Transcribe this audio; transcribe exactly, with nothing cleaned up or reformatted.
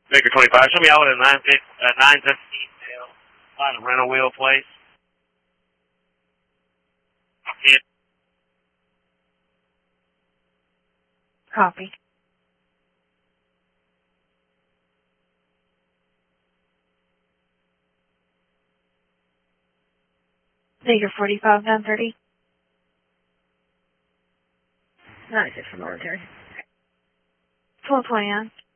Baker twenty-five, show me out at nine fifteen Dale. Find a rental wheel place. Yeah. Copy. Baker forty-five, nine thirty. ninety-six for military. twelve twenty-nine.